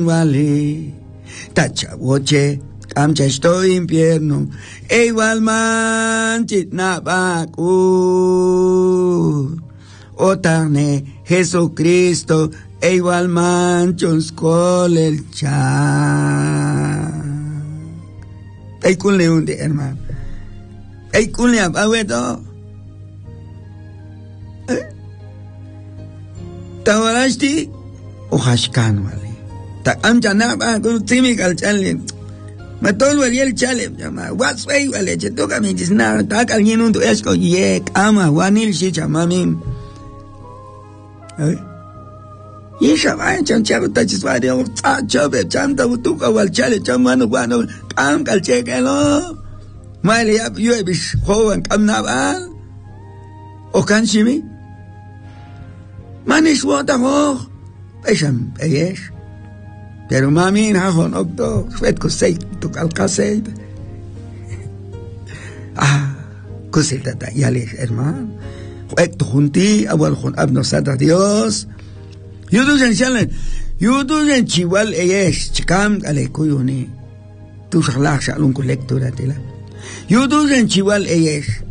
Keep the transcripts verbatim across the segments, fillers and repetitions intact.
vale, tachawoche, camcha estoy infierno, e igual man chitnabaku, otane Jesucristo, e igual man chonskol el cha. Ey kun leun de hermano, ey kun le abawedo, eh, tawarashti, ohashkan wale. Ta amjana ba kun timi kal chale matol wali el chale llama what's way wale che toka mi disna ta kal yin to esko ye kama wanil shi chama mi eh ye shaba chan charo ta chiswa de ta chobe chanta tu ka wal chale chama no wano kam kal che ke lo mai le yo e bish hoan kam na ba o kan shimi manish wata ho esham eyesh. Pero mami nahon ogdo swet ko say to kalkasay. Ah, kusil tata yali hermano. Ek to junti awal jun abno sada Dios. Yudu jen chalen. Yudu jen chiwal eyesh chikam ale kuyuni. Tu shalak shalun ko lectura tela. Yudu jen chiwal eyesh.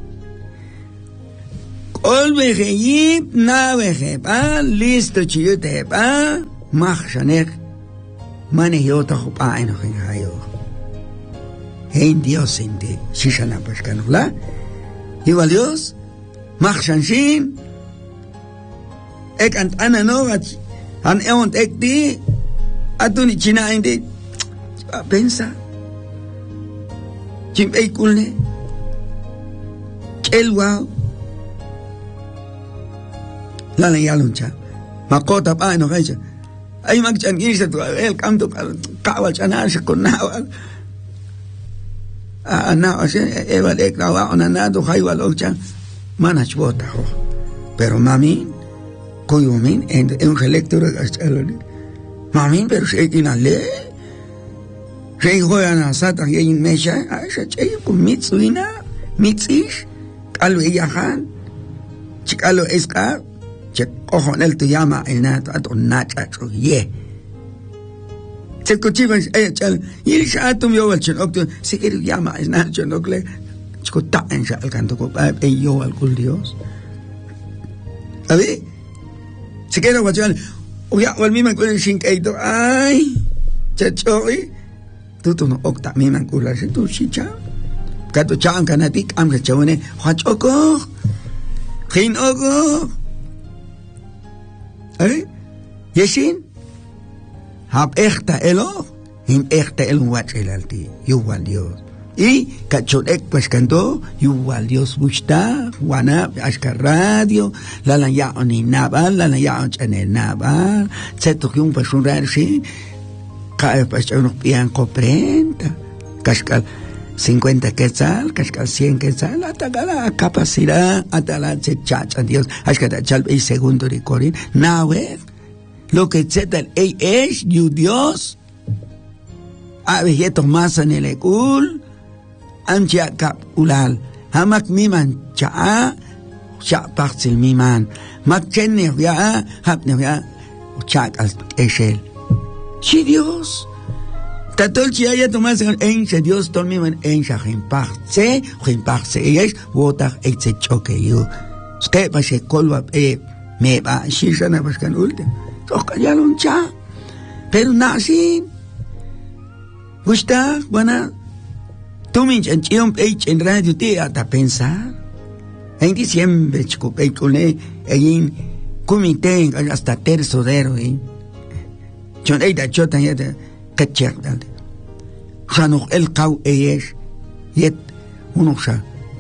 Ol vejeyip na vejeba listo chiyute ba mach shanek. Mane yota hupa eno hayo. Hein Dios inde shishana pashkanula. Igual Dios machshanshin ek ant anano an eont ek di atuni china inde pensa chim eikulne elwa la la yaluncha makota pa eno hayo. Ay magchan gisa to el kanto kawal chana sa kunawal ah na ase eval ek nawa onanado haywal ochan manachbota ho pero mami koyumin en un lectura gastaloni mami pero se inale se hoya satan yin mesha aisha chay con mitsuina mitsish kalo yahan chikalo eska che cojon el te llama el nato a don nacha ye se cochivan eh chal y ya tú me oyes chen octo se que llama es nacho no que chota en ya el canto con e yo al cul Dios a ver se queda guachal o ya o el mismo con el cinqueito ay chachoy tú tú no octa mi man cula se tú chicha gato chan canatic am que chone huachoko hin ogo. ¿Eh? Yeshin? Hab echte elo, him echte elo watch el alti, yuwal Dios. Y cachorek pues cantó, yuwal Dios bushta, wana, ashka radio, la la ya oni nabal, la la ya on chane nabal, zeto yung pues un rarshi, cae pues unos pian comprenda, cashcal cincuenta quetzal, cashcal cien quetzal, hasta la capacidad, hasta la chacha Dios, hasta la chalve y segundo de Corín, nawe, lo que zetal ey es, yu Dios, ave yeto más en el ekul, ancha kap ulal, hamak miman cha, cha partil miman, mak chenne ya, hapne ya, chak al eshel, si Dios. Tatol chiaya tomas en se Dios tolmi en sa himpachse, himpachse es wota etze choke yo. Ske pa se kolwa e me ba shishana paskan ulte. So kayalon cha. Pero nasin. Gusta, buena. Tumin en chiom page en radio te ata pensar. En diciembre chico peicole en comité hasta tercero eh. John Eida Chota yeta kachak dalde. Janok el kau eyesh yet unosha.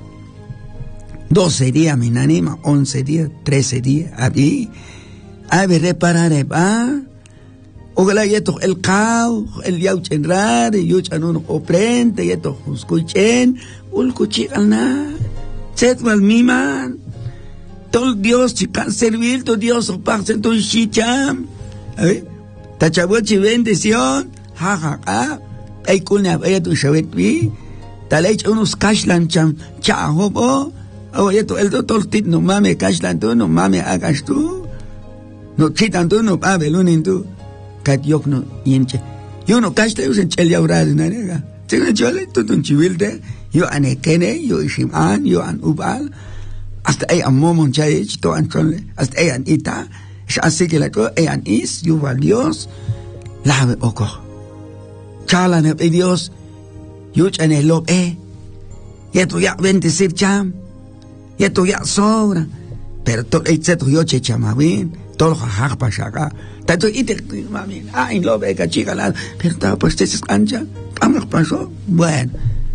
doce días minanima, once días, trece días, abi, abi reparare ba. Ogala yeto el kau, el yauch enrare, yuch anuno oprente, yeto juskuchen, ulkuchi alna. Set mal miman. Tol Dios chican servir, to Dios oparse to shicham. Eh? Tachabuchi bendición, ja ja ja, ay kulna ay tu shawetwi, talech unos kashlan cham chahobo, oye tu el doctor tit no mame kashlan tu no mame hagas tú, no chitan tú no pabelunin tú, kat yok no yinche yo no kashte usen chelia urad nanega tiene chole tutun chivilde yo ane kene yo ishim an yo an ubal hasta ay an momon chay chito an chole hasta ay an ita así que la to ay an is yo val Dios lave oko chala ne pe Dios yo chane lob e yeto ya bendecir cham yeto ya sobra pero to ay zeto yo che chamabin todo jajaj pashaga tanto ite mami ay lob e ka chica la pero ta pues te cancha vamos pasó bueno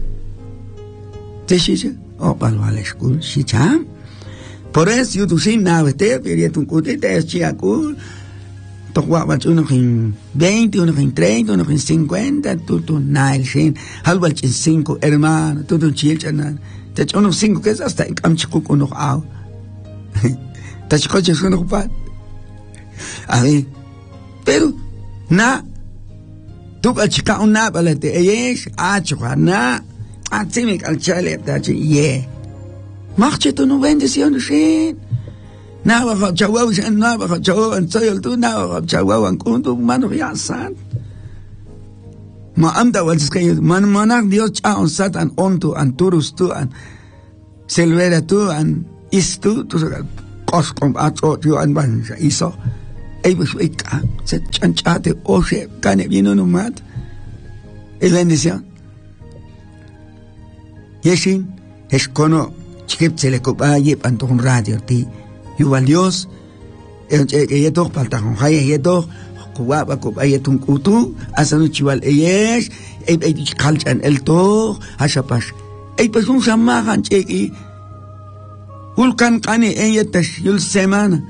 te chiche o palo a la escuela si cham por eso yo tu sin nave te pero tu cute te chia cool to guapa uno en veinte uno en treinta uno en cincuenta tu tu nine sin algo al cinco hermano tu tu chilchana te uno cinco que es hasta en camchico con uno au te chicoche es uno pa a ver pero na tu al chica una balete es a chukana a timi al chale ta chi ye machche tu no bendición sin na ba chawa na ba chawa an soy tu na ba chawa an kuntu mano ya san ma anda wal skay man manak Dios cha on satan on tu an turus tu an selvera tu an istu tu kos kom atro tu an ban iso ay bus ika se chanchate oje kane vino no mat es bendición yeshin es kono chip se le copa y panto un radio ti igual Dios que ya todo falta con haya ya todo kuaba copa y un kutu asanu chival es ay ay kalchan el to hasapas ay pues un samahan cheki vulkan kane ella tas yul semana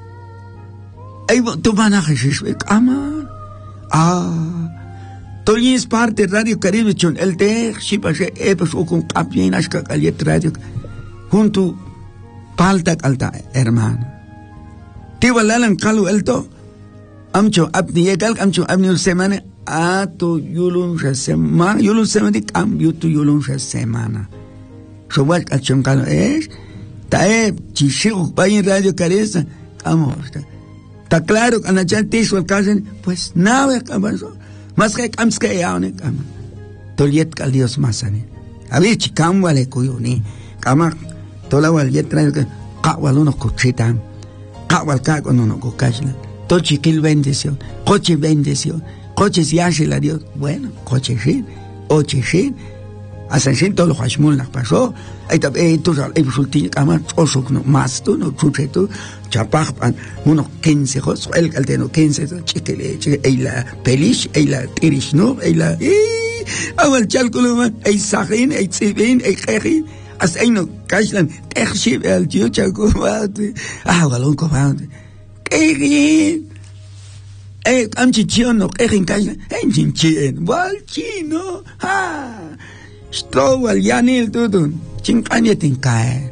ay tu van a Jesús ama ah Tolly es parte Radio Caribe chon el te chipase e pues o con capien ashka calle radio junto palta alta hermano ti walalan kalu elto amcho abni yegal amcho abni semana a tu yulun semana yulun semana cambio tu yulun semana so what achon kalu es tae chishigo pa en Radio Caribe vamos está claro que anachan tiso el caso pues nada avanzó más que camske yaone kama toliet kal Dios masane abi chikam wale kuyuni kama tola wal yetra ka waluno kuchitan ka wal ka cuando no kokashla to chikil bendición coche bendición coche si hace la Dios bueno coche shin oche shin asan shin todo lo hashmul nak pasó ahí tabe tu sal ay sulti kama osok no más tu no chuche tu chapapan unos quince jos el caldeno quince chiquele chique la pelish la tirish no la awal chalkulo man ay sahin ay tsibin ay khahin as ay no kashlan tershib el tiu chakumat ah walon ko found kairin ay amchi chion no kairin kashlan ay chinchen wal chino ha sto wal yanil tudun chinkanetin kai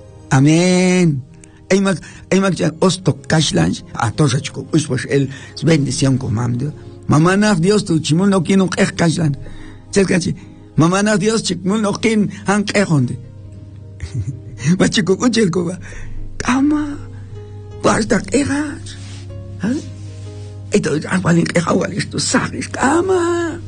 amen ay mag ay mag osto kashlanch a tosa chico pues pues el bendición comando mamá na Dios tu chimul no quién un kashlan cercachi mamá na Dios chimul no quién han kehonde va chico kuchel ko ba kama basta eras ha esto algo que hawal esto sabes kama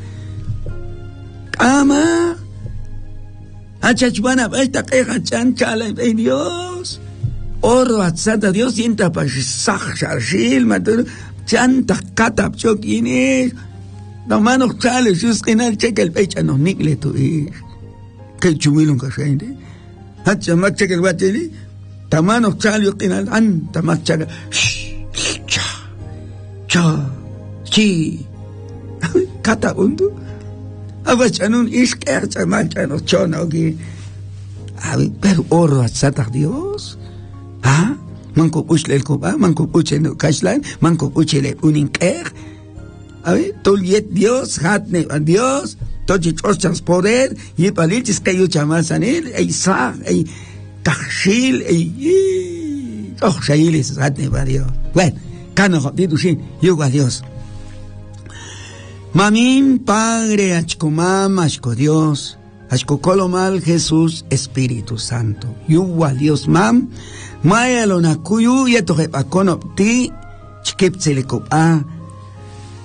kama achachwana esta queja chanchala ay Dios oro atzata Dios sienta pa sach sharshil matur chanta katap chokini no manos chales sus final cheque el pecha no nigle tu is que chumilun ka gente hacha mak cheque el wateli tamanos chalio final an tamak chaga cha cha chi kata undu abachanun isker chamancha no chono gi pero oro atzata Dios ah manco puchle el coba manco puche no kashlan manco puche le uninker a ver toliet Dios hatne a Dios tochi chos poder y palitis que yo chamasan él ei sa ei kashil ei oh shailes hatne va Dios bueno cano de tu sin yo a Dios mamin padre achko mama achko Dios achko kolomal Jesús Espíritu Santo yo a Dios mam maya lo na kuyu yeto he pakono ti chkip tselekop a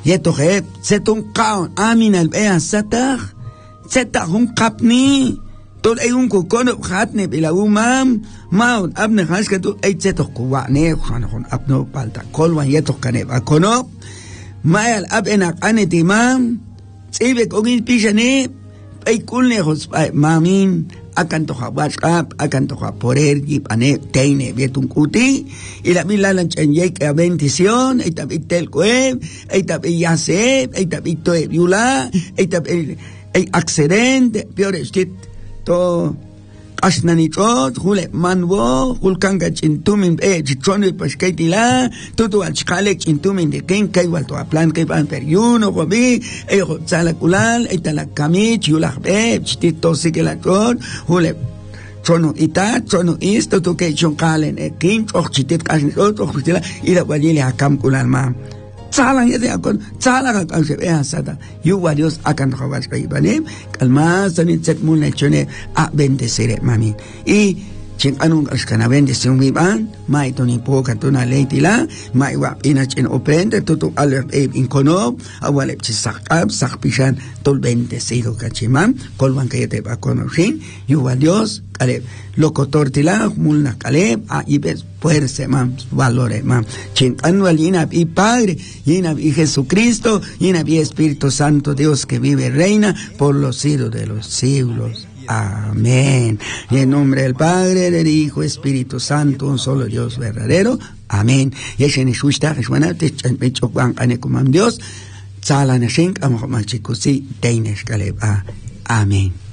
Yetoje, setun kaon, amin al bea satah, setahun kapni, tot ay un kukono hatne bila umam, maun abne haska tu ay setok kuwane, hanakon abno palta, kolwan yetok kaneb akono, mayal ab enak anetimam, sibek ogin pishane, ay kulne hospay, mamin, akan toha WhatsApp, akan toha poder yip ane teine betun kuti, ila bilalan chanyay ka bendición, ay tabi telkueb, ay tabi yaseb, ay tabi toeb yula, ay tabi ay accidente, peor estit to asnanitot, hule manwo, hulkanga chintumin eh chichone paskaitila, tutu al chkale chintumin de ken kay walto a plan kay pan periuno gobi, ay ho tsala kulal, ay tala kamich yulak be, chitito sikilatot, hule chono ita, chono isto tu kay chonkalen e kin och chitit kasnot och chitila ila walile akam kulal ma. Salang yete akon, salang akon se bea sata. Yuwa Dios akan kawas kay ibanim, kalma sanit set muna chone a bendecire mami. Y ching anong askana bendecire iban, mai toni po katuna leitila, mai wa ina chen oprende tutu alep e inkono, awalep chisakab sakpishan tol bendecido kachimam, kolwan kayete ba konoshin, yuwa Dios kaleb locutor tila mulna kaleb a ibes fuerza mam valore mam chin anual yina y Padre yina y Jesucristo yina y Espíritu Santo Dios que vive reina por los siglos de los siglos. Amén. Y en nombre del Padre, del Hijo, Espíritu Santo, un solo Dios verdadero. Amén. Y es en Shushta, es buena, te chanpecho guan anekumam Dios. Sala na shink, amok machikusi, teines kaleb. Amén.